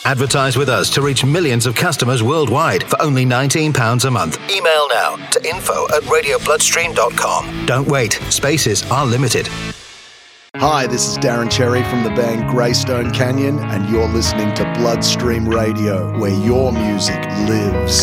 Advertise with us to reach millions of customers worldwide for only £19 a month. Email now to info@radiobloodstream.com. Don't wait. Spaces are limited. Hi, this is Darren Cherry from the band Greystone Canyon, and you're listening to Bloodstream Radio, where your music lives.